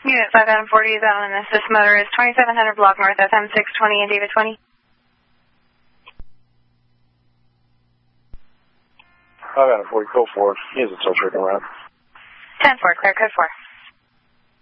Unit 5 Adam 40 is out on an assist motor is 2700 block north FM 620 and David 20. 5 Adam 40, code 4. He is a still tricking around. 10-4, clear code 4.